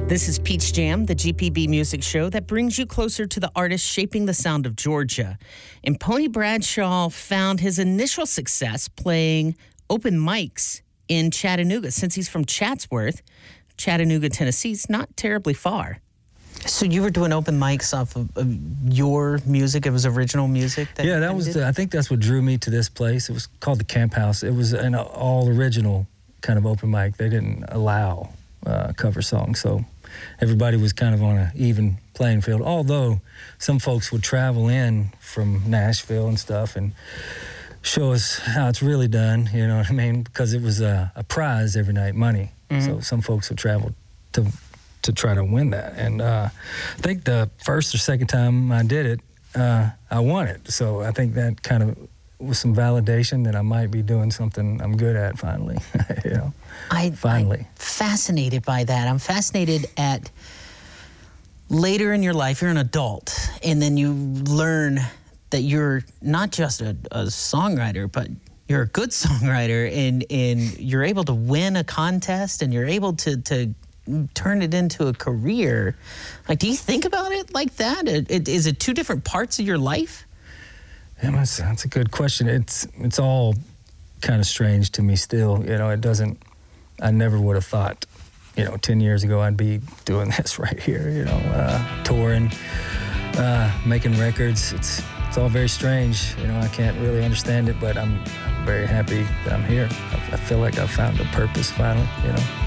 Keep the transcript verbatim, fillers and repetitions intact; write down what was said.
This is Peach Jam, the G P B music show that brings you closer to the artists shaping the sound of Georgia. And Pony Bradshaw found his initial success playing open mics in Chattanooga. Since he's from Chatsworth, Chattanooga, Tennessee's not terribly far. So you were doing open mics off of, of your music? It was original music? That yeah, that was. The, I think that's what drew me to this place. It was called the Camp House. It was an all original kind of open mic. They didn't allow uh, cover songs, so everybody was kind of on an even playing field. Although some folks would travel in from Nashville and stuff and show us how it's really done. You know what I mean? Because it was a, a prize every night, money. Mm-hmm. So some folks would travel to. to try to win that. And uh, I think the first or second time I did it, uh, I won it. So I think that kind of was some validation that I might be doing something I'm good at finally, you know, I, finally. I'm fascinated by that. I'm fascinated at later in your life, you're an adult, and then you learn that you're not just a, a songwriter, but you're a good songwriter, and, and you're able to win a contest, and you're able to, to turn it into a career. Like, do you think about it like that? It, it, is it two different parts of your life? Yeah, that's, that's a good question. It's it's all kind of strange to me still. You know, it doesn't, I never would have thought, you know, ten years ago I'd be doing this right here, you know, uh, touring, uh, making records. It's it's all very strange. You know, I can't really understand it, but I'm, I'm very happy that I'm here. I, I feel like I've found a purpose finally, you know.